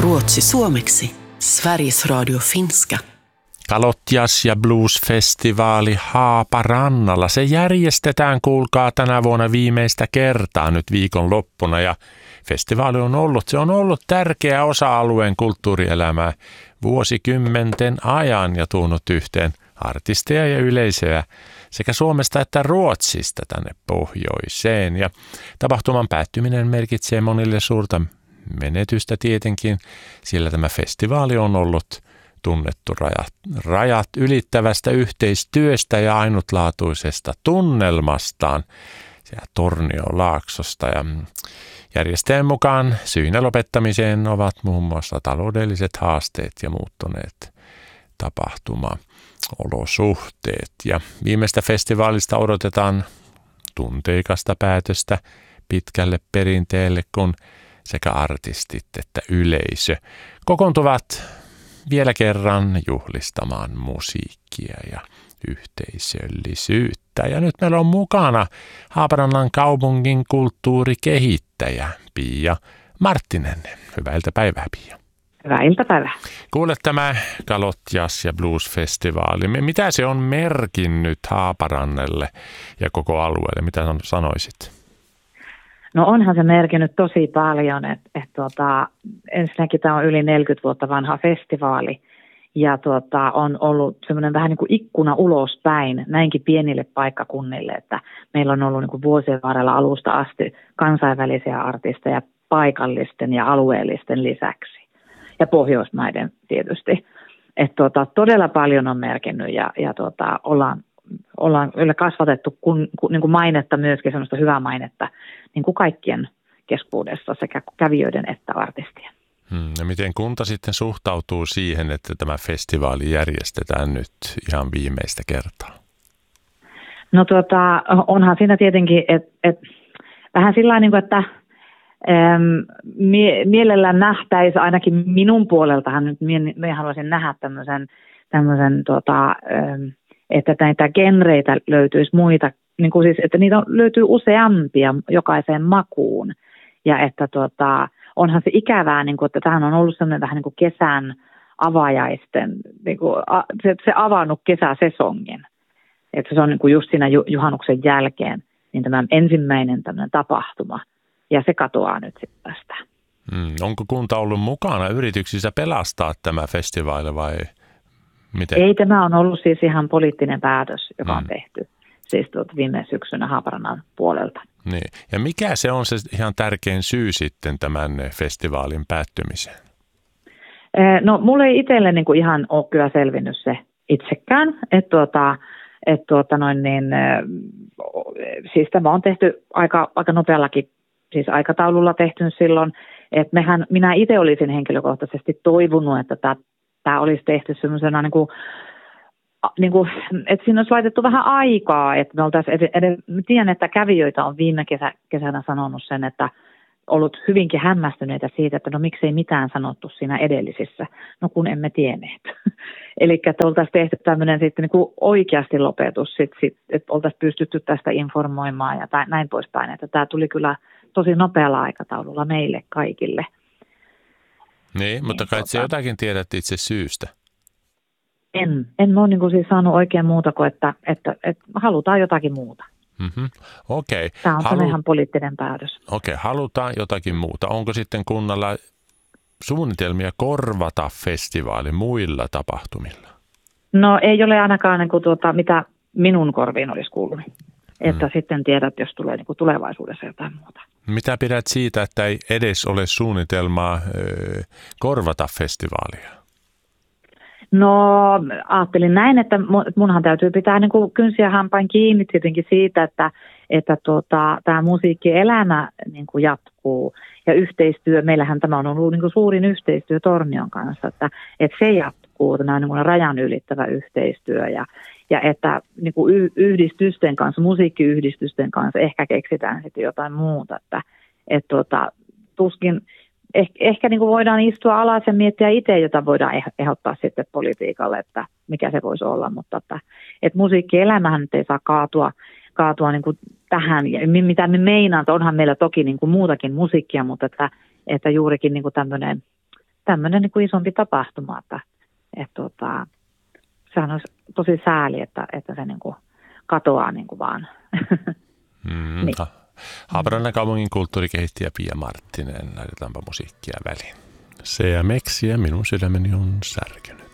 Ruotsi suomeksi. Sveriges Radio finska. Kalott Jazz ja Blues-festivaali Haaparannalla. Se järjestetään, kuulkaa, tänä vuonna viimeistä kertaa nyt viikonloppuna. Ja festivaali on ollut tärkeä osa alueen kulttuurielämää vuosikymmenten ajan ja tuonut yhteen artisteja ja yleisöä sekä Suomesta että Ruotsista tänne pohjoiseen. Ja tapahtuman päättyminen merkitsee monille suurta menetystä tietenkin, sillä tämä festivaali on ollut tunnettu rajat ylittävästä yhteistyöstä ja ainutlaatuisesta tunnelmastaan siellä Torniolaaksosta. Ja järjestäjän mukaan syynä lopettamiseen ovat muun muassa taloudelliset haasteet ja muuttuneet tapahtuma-olosuhteet. Ja viimeistä festivaalista odotetaan tunteikasta päätöstä pitkälle perinteelle, kun sekä artistit että yleisö kokoontuvat vielä kerran juhlistamaan musiikkia ja yhteisöllisyyttä. Ja nyt meillä on mukana Haaparannan kaupungin kulttuurikehittäjä Pia Marttinen. Hyvää iltapäivää, Pia. Hyvää iltapäivää. Kuule, tämä Kalott Jazz ja Blues-festivaali. Mitä se on merkinnyt Haaparannelle ja koko alueelle? Mitä sanoisit? No onhan se merkinnyt tosi paljon, että ensinnäkin tämä on yli 40 vuotta vanha festivaali ja on ollut semmoinen vähän niin kuin ikkuna ulospäin näinkin pienille paikkakunnille, että meillä on ollut niin kuin vuosien varrella alusta asti kansainvälisiä artisteja paikallisten ja alueellisten lisäksi ja Pohjoismaiden tietysti. Että todella paljon on merkinnyt ja ollaan kasvatettu niin kuin mainetta myöskin, semmoista hyvää mainetta niin kuin kaikkien keskuudessa sekä kävijöiden että artistien. Ja miten kunta sitten suhtautuu siihen, että tämä festivaali järjestetään nyt ihan viimeistä kertaa? No onhan siinä tietenkin, että vähän sillä tavalla, että mielellään nähtäisi ainakin minun puoleltahan nyt minä haluaisin nähdä tämmöisen että näitä genreitä löytyisi muita, niin kuin siis, että niitä löytyy useampia jokaiseen makuun. Ja että onhan se ikävää, niin kuin, että tämähän on ollut sellainen vähän niin kuin kesän avajaisten, niin kuin, se avannut kesäsesongin. Että se on niin kuin just siinä juhannuksen jälkeen, niin tämä ensimmäinen tämmöinen tapahtuma. Ja se katoaa nyt sitten tästä. Onko kunta ollut mukana yrityksissä pelastaa tämä festivaali vai miten? Ei, tämä on ollut siis ihan poliittinen päätös, joka on tehty siis viime syksynä Haaparannan puolelta. Niin. Ja mikä se on se ihan tärkein syy sitten tämän festivaalin päättymiseen? No mulle ei itselle niin kuin ihan ole kyllä selvinnyt se itsekään, siis tämä on tehty aika nopeallakin siis aikataululla tehty silloin, että minä itse olisin henkilökohtaisesti toivonut, että tämä olisi tehty semmoisena, niin kuin, että siinä olisi laitettu vähän aikaa, että me oltaisiin tiedän, että kävijöitä on viime kesänä sanonut sen, että ollut hyvinkin hämmästyneitä siitä, että no miksei mitään sanottu siinä edellisissä, no kun emme tienneet. Eli että oltaisiin tehty tämmöinen sitten niin kuin oikeasti lopetus, että oltaisiin pystytty tästä informoimaan ja näin poispäin, että tämä tuli kyllä tosi nopealla aikataululla meille kaikille. Niin, mutta kai se jotakin tiedät itse syystä. En ole niin kuin siis saanut oikein muuta kuin, että halutaan jotakin muuta. Okei. Tämä on ihan poliittinen päätös. Okei, halutaan jotakin muuta. Onko sitten kunnalla suunnitelmia korvata festivaali muilla tapahtumilla? No ei ole ainakaan niin kuin mitä minun korviin olisi kuulunut. Että sitten tiedät, jos tulee niin kuin tulevaisuudessa jotain muuta. Mitä pidät siitä, että ei edes ole suunnitelmaa korvata festivaalia? No ajattelin näin, että munhan täytyy pitää niin kuin kynsiä hampain kiinni tietenkin siitä, että tämä musiikkielämä niin kuin jatkuu ja yhteistyö, meillähän tämä on ollut niin kuin suurin yhteistyö Tornion kanssa, että se jatkuu, tämä on niin kuin rajan ylittävä yhteistyö ja että niin kuin yhdistysten kanssa, musiikkiyhdistysten kanssa ehkä keksitään sitten jotain muuta, että tuskin ehkä niin kuin voidaan istua alas ja miettiä itse, jota voidaan ehdottaa sitten politiikalle, että mikä se voisi olla, mutta että musiikkielämähän nyt ei saa kaatua niin kuin tähän, ja mitä me meinaan, että onhan meillä toki niin kuin muutakin musiikkia, mutta että juurikin niin kuin tämmöinen niin kuin isompi tapahtuma, että sehän olisi tosi sääli, että se niin kuin katoaa niin kuin vaan. Niin. Haaparannan kaupungin kulttuurikehittäjä Pia Marttinen, laitetaanpa musiikkia väliin. Se ja Meksi ja minun sydämeni on särkynyt.